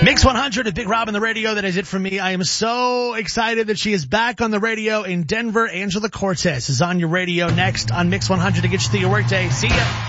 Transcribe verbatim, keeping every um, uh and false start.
Mix one hundred at Big Rob on the radio. That is it from me. I am so excited that she is back on the radio in Denver. Angela Cortez is on your radio next on Mix one hundred to get you through your workday. See ya.